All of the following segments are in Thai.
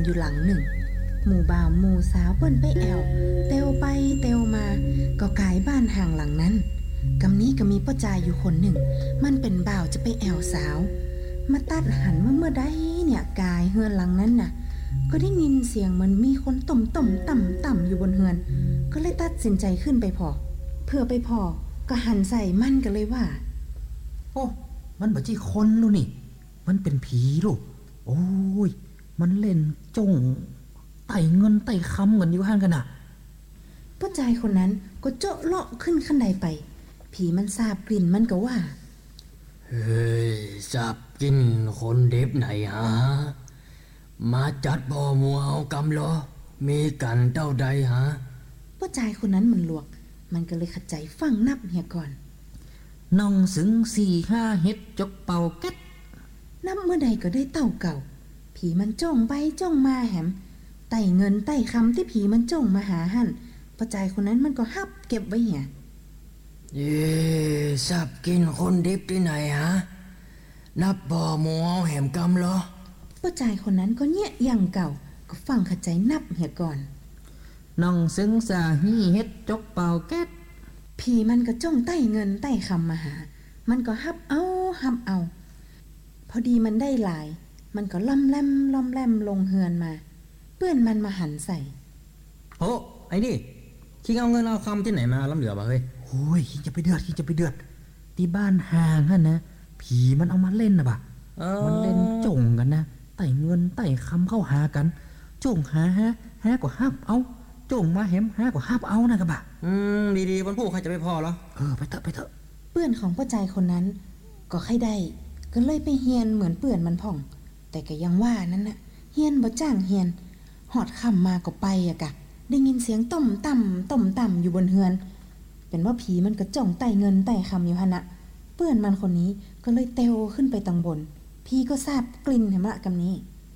อยู่หลังหนึ่งหมู่บ่าวหมู่สาวเปิ้นไปแอวเตวไปเตวมาก็กลายบ้านห่างหลังนั้นกำนี้ก็มีป้าจายอยู่คนหนึ่งมันเป็นบ่าวจะไปแอวสาวมาตัดหันเมื่อใดเนี่ยกายเฮือนหลังนั้นน่ะก็ได้ยินเสียงเหมือนมีคนต่มต่ำอยู่บนเฮือนก็เลยตัดสินใจขึ้นไปพอเพื่อไปพอก็หันใส่มันก็เลยว่าโอ้มันบ่ใช่คนลูกนี่มันเป็นผีลูกโอ้ยมันเล่นจ้องไต่เงินไต่คำกันอยู่ห้างกันน่ะผู้ชายคนนั้นก็เจาะเลาะขึ้นขั้นใดไปผีมันทราบกลิ่นมันก็ว่าเฮ้ยจับกินคนเด็บไหนฮะมาจัดบ่มัวเอากำเหรอมีกันเต้าใดฮะผู้ชายคนนั้นมันลวกมันก็เลยขัดใจฟังนับเฮียก่อนน้องสึง4-5เฮ็ดจกเป่าแก๊ดนับเมื่อใดก็ได้เต่าเก่าผีมันจ้องไปจ้องมาแหมไต่เงินไต่คำที่ผีมันจ้องมาหาหั่นผู้ชายคนนั้นมันก็ฮับเก็บไว้เหี่ยจับกินคนเด็บที่ไหนฮะนับบ่มัวเอาแหมกำเหรอผู้ชายคนนั้นก็เนี่ยอย่างเก่าก็ฟังขัดใจนับเฮียก่อนน้องสึง4-5เฮ็ดจกเป่าแก๊ดผีมันก็จ้องไต่เงินไต่คำมาหามันก็ฮับเอาพอดีมันได้หลายมันก็ล่อมแลมลงเฮือนมาเปื้อนมันมาหันใส่โอ้ไอ้นี่คิงเอาเงินเอาคำที่ไหนมาล้ำเหลือบ่เฮ้ยโอ้ยคิดจะไปเดือดที่บ้านห่างฮะนะผีมันเอามาเล่นนะบ่ะมันเล่นจงกันนะไต่เงินไต่คำเข้าหากันจงหาก็ฮับเอาจงมาแหมหาก็ฮับเอานะกะบ่ะดีๆวันผู้ใครจะไปพอเหรอไปเถอะเปื้อนของพ่อใจคนนั้นก็ใครได้ก็เลยไปเฮียนเหมือนเปื้อนมันพ่องแต่ก็ยังว่านั้นน่ะเฮียนบ่จ้างเฮียนหอดค่ำมาก็ไปอะกะได้ยินเสียงต่มอยู่บนเฮือนเป็นว่าผีมันก็จ้องไต่เงินไต่คำอยู่หั่นน่ะเปื้อนมันคนนี้ก็เลยเตวขึ้นไปตังบนพี่ก็ทราบกลิ่นแห่งละกำนี้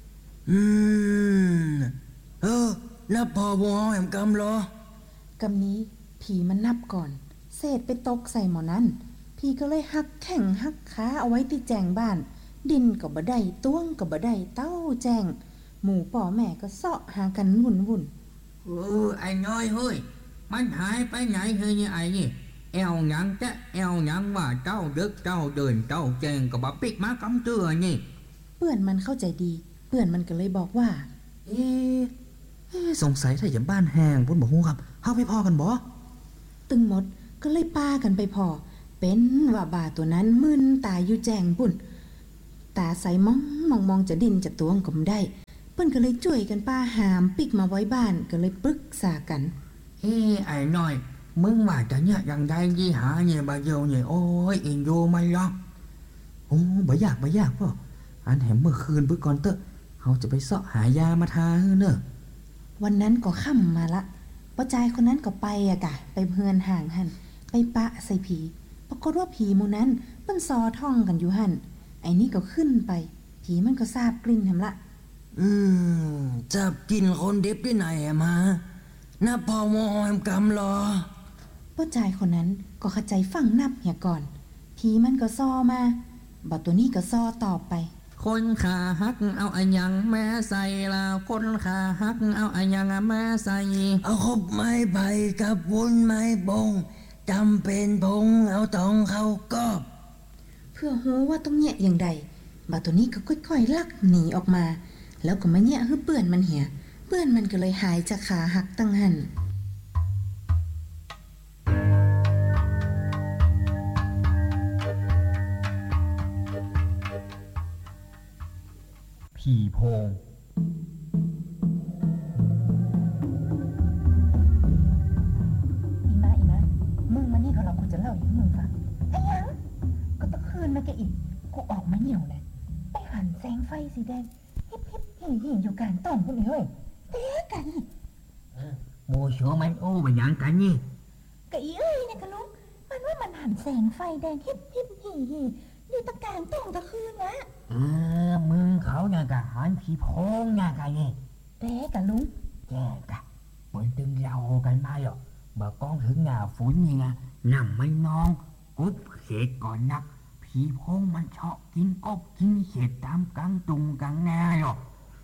นับพอมัวเอาแหมกำเหรอกำนี้ผีมันนับก่อนเศษไปตกใส่หมอนั้นพี่ก็เลยหักแข้งหักขาเอาไว้ที่แจงบ้านดินก็บ่ได้ต้วงก็บ่ได้เต้าแจงหมู่ป่อแม่ก็เสาะหากันวุ่นไอ้น้อยเฮ้ยมันหายไปไหนเฮ้ยไอ้นี่แอวหยังจะแอวหยังว่าเจ้าดึกเจ้าเดินเจ้าแจงก็บ่ปิกมากำเตือนี่เปื่อนมันเข้าใจดีเปื่อนมันก็เลยบอกว่าสงสัยถ้าอย่างบ้านแห้งพุ่นบ่ฮู้ครับเฮาไปพอกันบ่ตึงหมดก็เลยป้ากันไปพอเป็นว่าบาตัวนั้นมึนตาอยู่แจงปุ่นตาใสมองจะดินจะตวงก็ไม่ได้เปิ้นก็เลยช่วยกันป้าหามปิกมาไว้บ้านก็เลยปรึกษากันไอ้น้อยมึงว่าจะเนี่ยยังได้ยี่หาเนี่ยบ่เดียวเนี่ยโอ้ยอินโยไม่หรอกโอ้บ่ยากพ่ออันแหมเมื่อคืนเพิ่นก่อนเตอะเฮาจะไปเสาะหายามาทาเน้อวันนั้นก็ค่ำมาละป้าจายคนนั้นก็ไปอะกะไปเฮือนห่างหั่นไปปะใส่ผีปรากฏว่าผีหมู่นั้นเปิ้นซอท่องกันอยู่หั่นไอ้นี่ก็ขึ้นไปผีมันก็ทราบกลิ่นแหมละจับกินคนเด็บที่ไหนมานับพอมัวเอาแหมกำเหรอป้าจายคนนั้นก็เข้าใจฟังนับเหี่ยก่อนผีมันก็ซอมาบัดตัวนี้ก็ซอตอบไปคนขาหักเอาอันยังแม่ใส่ลาวคนขาหักเอาอันยังแม่ใส่เอาคบไม้ไผ่กับวุ้นไม้บงจำเป็นพงเอาตองเข้ากอบเพื่อฮู้ว่าต้องแยะอย่างใดบัดตัวนี้ก็ค่อยๆลักหนีออกมาแล้วก็มาแยะให้เปื้อนมันเหี่ยเปื้อนมันก็เลยหายจากขาหักตั้งหั่นผีโพงอีมามึงมานี่ก็เรากูจะเล่าให้มึงฟังไอ้ยังก็ตะคืนมาแกอีกกูออกมาเหี่ยวเลยไปหันแสงไฟสีแดงฮิบหิ่งอยู่กลางต้นพวกนี้เฮ้ยเอ๊ะกันโมชัวมันโอ้มันยังกันนี่กะอีเอ้ยเนี่ยกะลุงมันว่ามันหันแสงไฟแดงฮิบหิ่อยู่ตะกลางต้นตะคืนวะมึงเขาเนี่ยกะหันผีโพงเนี่ยกะนี่เด้กะลุงแย่กะบนตึงเรากันมาหรอกบ่ก้องถึงหน้าฝนนี่ไงนำไม่น้องกุ๊บเขตก่อนนักผีโพงมันชอบกินกบกินเห็ดตามกลางตุงกลางนาหรอก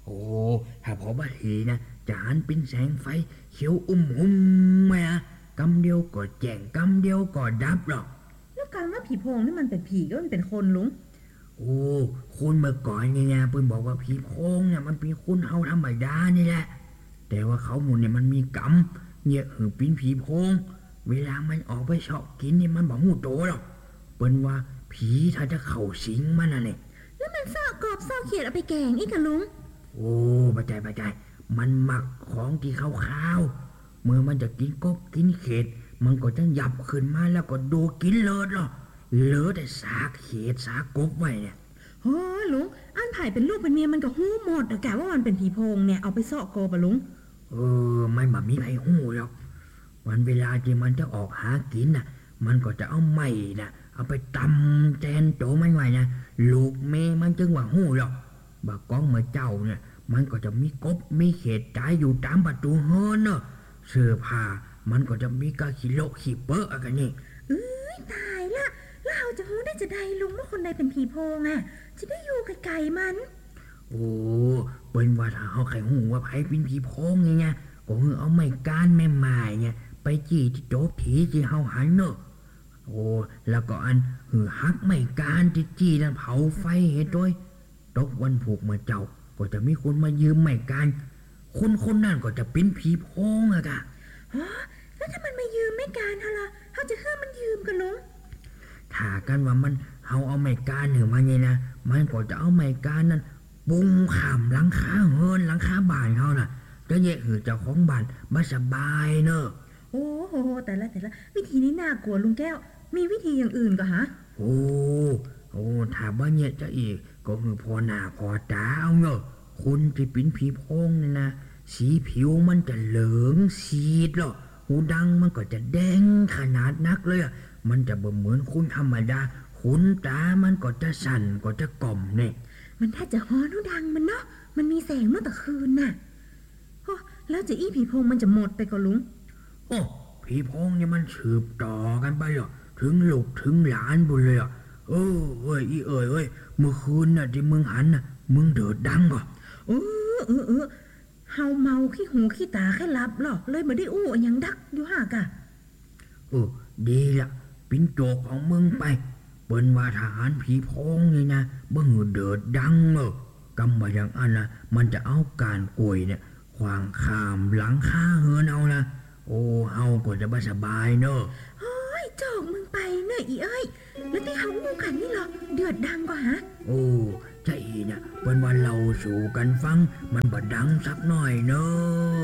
โอ้ถ้าพอบาทีนะจานเป็นแสงไฟเขียวหุ่มมากำเดียวก็แจ้งกำเดียวก็ดับหรอกแล้วการว่าผีโพงนี่มันเป็นผีก็มันเป็นคนลุงโอ้คุณเมื่อก่อนเนี่ยเพิ่นบอกว่าผีโพงเนี่ยมันเป็นคนเฮาธรรมดานี่แหละแต่ว่าเขาหมุนเนี่ยมันมีกรรมเนี่ยเป็นผีโพงเวลามันออกไปเฉาะกินเนี่ยมันบอกหูโตหรอกเปิ้นว่าผีถ้าจะเข้าสิงมันน่ะเนี่ยแล้วมันซอกกบซอกเขียดเอาไปแกงอีกอะลุงโอ้ปัจจัยมันหมักของที่ขาวๆเมื่อมันจะกินกบกินเขียดมันก็จะหยับขึ้นมาแล้วก็ดูกินเลิศหรอเหลือแต่สากเขียดสากกบไว้เนี่ยโอ้ลุงอันไผ่เป็นลูกเป็นเมียมันก็หู้หมดอะแกว่ามันเป็นผีโพงเนี่ยเอาไปซอกกบอะลุงไม่มามีใครหู้หรอกวันเวลาที่มันจะออกหากินน่ะ มันก็จะเอาไม้น่ะเอาไปตำแจนโจมันไว้นะลูกเมมันจึงว่าหู้หรอกบากก้องเมื่อเจ้าเนี่ยมันก็จะมีกบมีเขตจ่ายอยู่ตามประตูเฮือนเนอะเสื้อผ้ามันก็จะมีกะขี้โลกขี้เปอะอะกันนี่ตายละแล้วเราจะรู้ได้จะได้ลุงว่าคนใดเป็นผีโพงอะจะได้อยู่ไกลๆมันโอ้เป็นว่าถ้าเขาใครหูว่าไผเป็นผีโพงไงก็คือเอาไม้ก้านแม่ไม้เนี่ยไปจี้ที่โจ๊กผีที่เฮาหันเนอะโอ้แล้วก็อันหักไม้ก้านที่จี้นั่นเผาไฟเห็ดด้วยตกวันผูกเมื่อเจ้าก็จะมีคนมายืมไม้ก้านคนนั่นก็จะเป็นผีโพงอะกะแล้วถ้ามันมายืมไม่การเขาล่ะเขาจะให้มันยืมกันลุงถ้ากันว่ามันเอาไม้ก้านเหนือมาเนี่ยนะมันก็จะเอาไม้ก้านนั้นปุ้งขามหลังคาเฮือนหลังคาบ้านเขาน่ะจะแยกเจ้าของบ้านมาสบายเนอะโอ้โหแต่ละวิธีนี้น่ากลัวลุงแก้ว มีวิธีอย่างอื่นก็ฮะโอ้ถ้าบ้านเนี่ยจะอีกก็คือพอหน้าพอตาเอาเนอะคนที่เป็นผีโพงเนี่ยนะสีผิวมันจะเหลืองสีดหรอหูดังมันก็จะแดงขนาดนักเลยอะมันจะบ่เหมือนคนธรรมดาขนตามันก็จะสั่นก็จะก่อมเนี่ยมันถ้าจะฮอนูดังมันเนาะมันมีแสงเมื่อตะคืนน่ะโอ้แล้วจะอี้ผีโพงมันจะหมดไปก็ลุงโอ้ผีโพงเนี่ยมันสืบต่อกันไปเหรอถึงลูกถึงหลานบุญเลยอ่ะเอ้ยอีเอ้ยเมื่อคืนน่ะที่มึงหันน่ะมึงเดือดดังก่อเออเฮาเมาขี้หูขี้ตาแค่หลับหรอกเลยไม่ได้อู้อะหยังดักอยู่ห่ากะดีละปิ้นโจกของมึงไปเปิ้นว่าทหารผีโพงนี่นะบ่หือเดือดดังกำว่าอย่างอันนะมันจะเอาการกล้วยเนี่ยขวางข้ามหลังคาเฮือนเอานะโอ้เฮาก็จะบ่สบายเนอะโอ้ยจอกมึงไปเนอะอีเอ้ยแล้วที่เขาอู้กันนี่เหรอเดือดดังกว่าฮะโอ้ใจเนี่ยเปิ้นว่าเราสู่กันฟังมันบ่ดังสักหน่อยเนอะ